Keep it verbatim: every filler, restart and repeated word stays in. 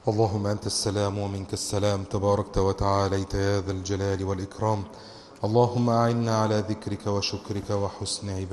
اللهم أنت السلام ومنك السلام، تباركت وتعاليت يا ذا الجلال والإكرام. اللهم أعنا على ذكرك وشكرك وحسن عبادتك.